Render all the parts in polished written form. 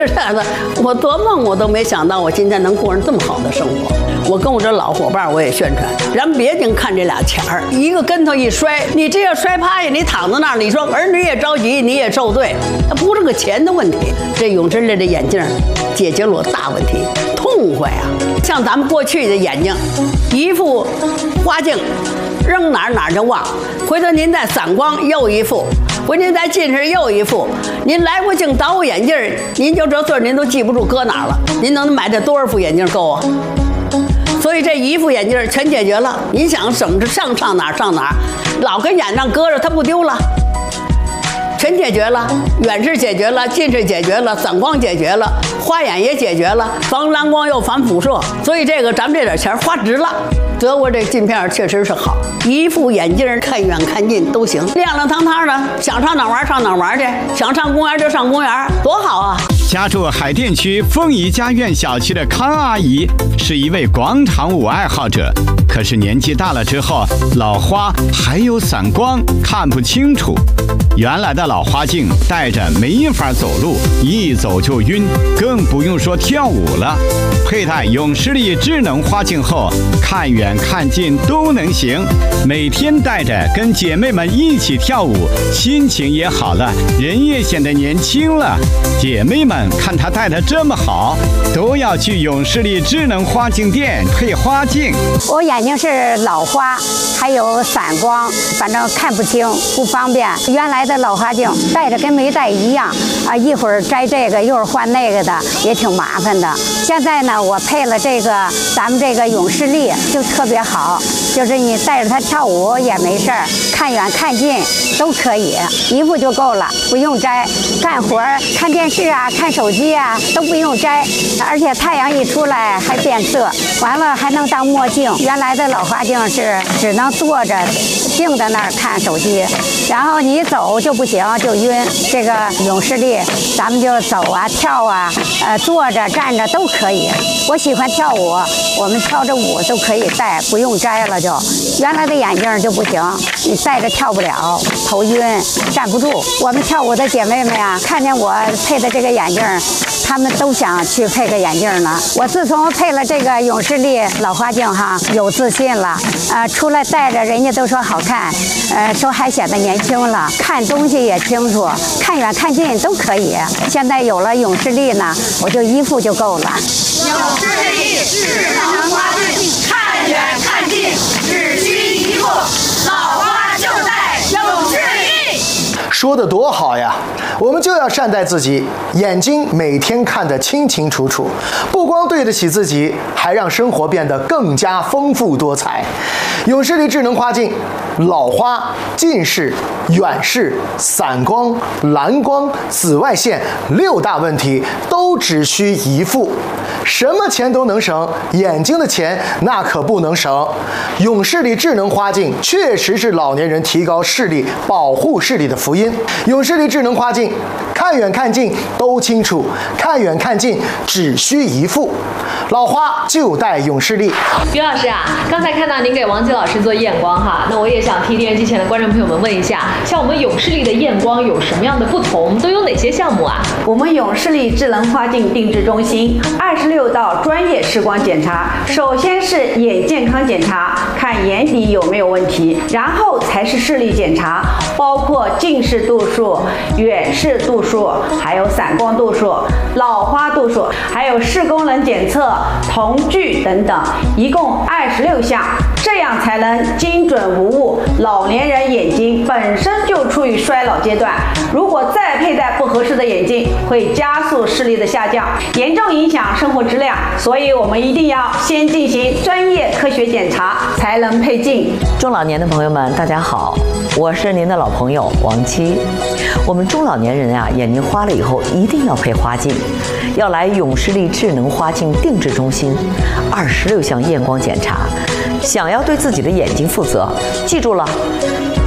这样的，我做梦我都没想到，我今天能过上这么好的生活。我跟我这老伙伴我也宣传，咱别净看这俩钱儿，一个跟头一摔，你这要摔趴下，你躺在那儿，你说儿女也着急，你也受罪，它不是个钱的问题。这永视力的眼镜解决了我大问题，痛快啊！像咱们过去的眼睛，一副花镜，扔哪儿就忘，回头您再散光又一副。回您再近视又一副，您来回净倒眼镜，您就这岁您都记不住搁哪儿了。您能买这多少副眼镜够啊？所以这一副眼镜全解决了。您想怎么着上哪儿上哪儿，老跟眼上搁着它不丢了，全解决了。远视解决了，近视解决了，散光解决了，花眼也解决了，防蓝光又防辐射。所以这个咱们这点钱花值了。德国这镜片确实是好，一副眼镜看远看近都行，亮亮堂堂的，想上哪玩上哪玩去，想上公园就上公园，多好啊！ 家住海淀区凤仪家苑小区的康阿姨是一位广场舞爱好者，可是年纪大了之后，老花还有散光，看不清楚。原来的老花镜戴着没法走路，一走就晕，更不用说跳舞了。佩戴永视力智能花镜后，看远看近都能行，每天戴着跟姐妹们一起跳舞，心情也好了，人也显得年轻了。姐妹们看她戴得这么好，都要去永视力智能花镜店配花镜。 我眼睛是老花，还有散光，反正看不清，不方便。原来的老花镜戴着跟没戴一样啊，一会儿摘这个，一会儿换那个的，也挺麻烦的。现在呢，我配了这个咱们这个永视力，就特别好，就是你带着它跳舞也没事儿，看远看近都可以，一副就够了，不用摘。干活看电视啊，看手机啊都不用摘，而且太阳一出来还变色，完了还能当墨镜。原来的老花镜是只能坐着静在那儿看手机，然后你走就不行，就晕。这个永视力咱们就走啊跳啊，坐着站着都可以。我喜欢跳舞，我们跳着舞都可以戴，不用摘了就。原来的眼镜就不行，你戴着跳不了，头晕站不住。我们跳舞的姐妹们呀，看见我配的这个眼镜，她们都想去配个眼镜呢。我自从配了这个永视力老花镜哈，有自信了，出来戴着人家都说好看，说还显得年轻了，看东西也清楚，看远看近都可以。现在有了永视力呢，我就一副就够了。 永视力智能花镜，看远看近只需一副，老花就戴永视力。 说得多好呀！我们就要善待自己，眼睛每天看得清清楚楚，不光对得起自己，还让生活变得更加丰富多彩。永视力智能花镜，老花、近视、远视、散光、蓝光、紫外线6大问题都只需一副。什么钱都能省，眼睛的钱那可不能省。永视力智能花镜确实是老年人提高视力、保护视力的福音。永视力智能花镜，看远看近都清楚，看远看近只需一副。老花就戴永视力。 于老师啊，刚才看到您给王吉老师做验光哈，那我也想替电视机前的观众朋友们问一下，像我们永视力的验光有什么样的不同？都有哪些项目啊？ 我们永视力智能花镜定制中心26道专业视光检查，首先是眼健康检查，看眼底有没有问题，然后才是视力检查，包括近视度数、远视度数，还有散光度数、老花度数，还有视功能检测、瞳距等等，一共26项，这样才能精准无误。老年人眼睛本身就处于衰老阶段，如果再佩戴不合适的眼镜，会加速视力的下降，严重影响生活质量。所以我们一定要先进行专业科学检查，才能配镜。 中老年的朋友们，大家好，我是您的老朋友王七。我们中老年人啊，眼睛花了以后一定要配花镜，要来永视力智能花镜定制中心，26项验光检查。想要对自己的眼睛负责，记住了，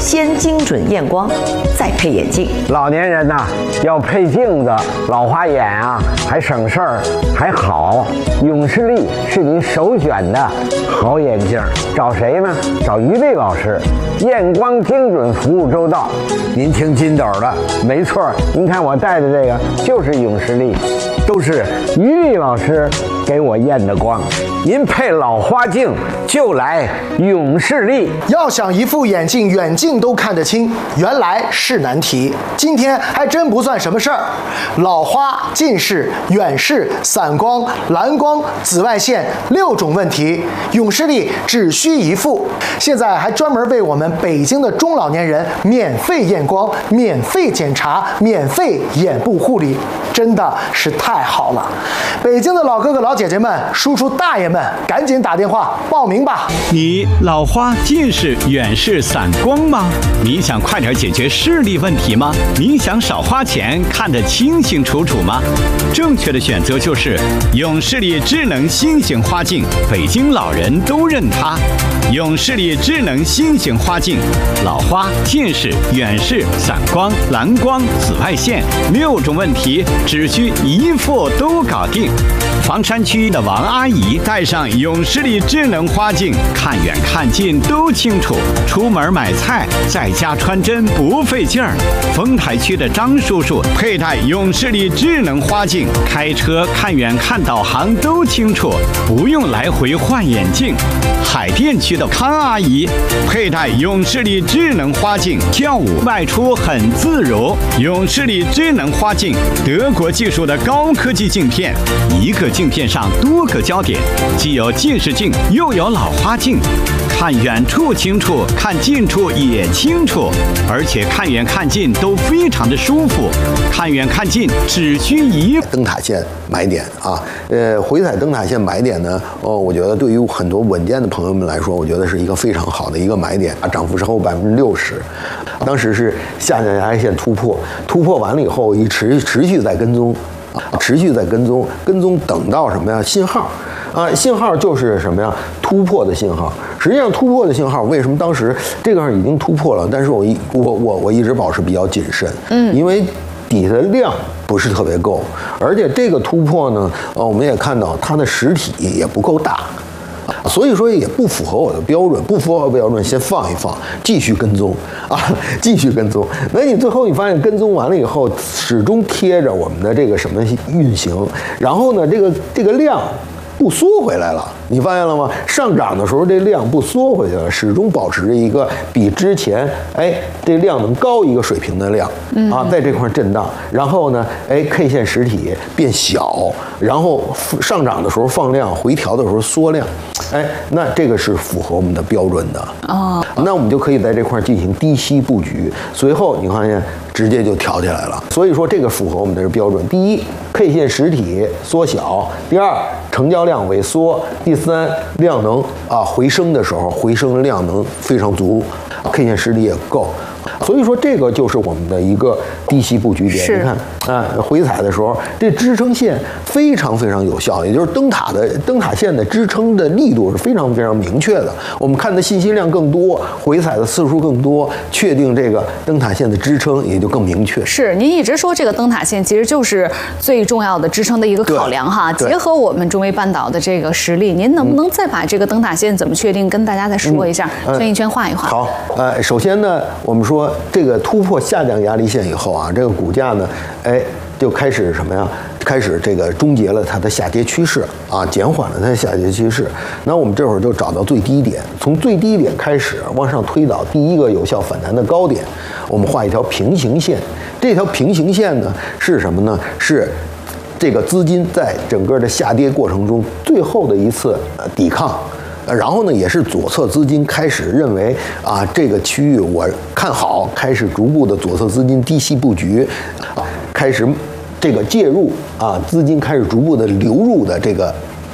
先精准验光，再配眼镜。 老年人呐，要配镜子，老花眼啊，还省事儿，还好。永视力是您首选的好眼镜，找谁呢？找于丽老师，验光精准，服务周到。您听金斗的，没错，您看我戴的这个就是永视力，都是于丽老师给我验的光。您配老花镜就来永视力。 要想一副眼镜远近都看得清，原来是难题。今天还真不算什么事儿。老花、近视、远视、散光、蓝光、紫外线6种问题，永视力只需一副。现在还专门为我们北京的中老年人免费验光、免费检查、免费眼部护理，真的是太好了。北京的老哥哥老姐姐们、叔叔大爷们，赶紧打电话报名吧。 你老花、近视、远视、散光吗？你想快点解决视力问题吗？你想少花钱看得清清楚楚吗？正确的选择就是永视力智能新型花镜，北京老人都认它。永视力智能新型花镜，老花、近视、远视、散光、蓝光、紫外线6种问题只需一副都搞定。房山区的王阿姨戴上永视力智能花镜，看远看近都清楚，出门买菜在家穿针不费劲儿。丰台区的张叔叔佩戴永视力智能花镜，开车看远看导航都清楚，不用来回换眼镜。海淀区的康阿姨佩戴永视力智能花镜，跳舞外出很自如。永视力智能花镜，德国技术的高科技镜片，一个镜片上多个焦点，既有近视镜又有老花镜，看远处清楚，看近处也清楚，而且看远看近都非常的舒服。看远看近只需一灯塔线买点啊，回采灯塔线买点呢，我觉得对于很多稳健的朋友们来说，我觉得是一个非常好的一个买点啊，涨幅超过60%。当时是下降压力线突破完了以后，持续在跟踪。持续在跟踪等到什么呀？信号啊，信号就是什么呀？突破的信号。实际上突破的信号，为什么当时这个已经突破了？但是我一直保持比较谨慎，因为底下的量不是特别够，而且这个突破呢，我们也看到它的实体也不够大。所以说也不符合我的标准，不符合标准先放一放，继续跟踪啊，继续跟踪。那你最后你发现跟踪完了以后，始终贴着我们的这个什么运行，然后呢，这个量不缩回来了，你发现了吗？上涨的时候这量不缩回去了，始终保持着一个比之前这量能高一个水平的量啊，在这块震荡，然后呢K 线实体变小，然后上涨的时候放量，回调的时候缩量，那这个是符合我们的标准的哦。那我们就可以在这块进行低吸布局，随后你发现直接就调起来了。所以说这个符合我们的标准。第一 ，K 线实体缩小；第二，成交量萎缩；第三，量能回升的时候，回升的量能非常足，K 线实体也够。所以说这个就是我们的一个低吸布局点。你看回踩的时候，这支撑线非常非常有效，也就是灯塔线的支撑的力度是非常非常明确的。我们看的信息量更多，回踩的次数更多，确定这个灯塔线的支撑也就更明确。 是，您一直说这个灯塔线其实就是最重要的支撑的一个考量哈。结合我们中微半岛的这个实力，您能不能再把这个灯塔线怎么确定跟大家再说一下，圈一圈画一画？ 好，首先呢，我们说这个突破下降压力线以后啊，这个股价呢，就开始什么呀？开始这个终结了它的下跌趋势啊，减缓了它的下跌趋势。那我们这会儿就找到最低点，从最低点开始往上推导第一个有效反弹的高点，我们画一条平行线。这条平行线呢是什么呢？是这个资金在整个的下跌过程中最后的一次抵抗。然后呢，也是左侧资金开始认为这个区域我看好，开始逐步的左侧资金低吸布局，开始这个介入资金开始逐步的流入的这个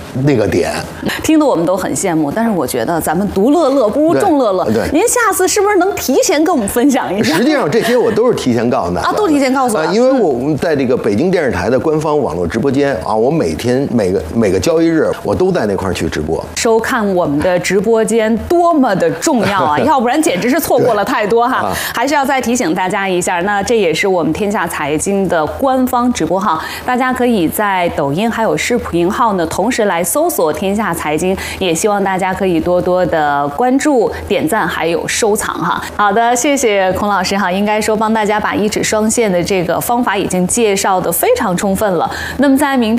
那个点。 听得我们都很羡慕，但是我觉得咱们独乐乐不如众乐乐。 对， 您下次是不是能提前跟我们分享一下？ 实际上这些我都是提前告诉大家都提前告诉我。 因为我们在这个北京电视台的官方网络直播间啊，我每天每个交易日我都在那块儿去直播。 收看我们的直播间多么的重要啊！要不然简直是错过了太多哈。还是要再提醒大家一下，那这也是我们天下财经的官方直播号，大家可以在抖音还有视频号呢同时来搜索天下财经，也希望大家可以多多的关注、点赞还有收藏哈。好的，谢谢孔老师哈，应该说帮大家把一指双线的这个方法已经介绍的非常充分了。那么在明天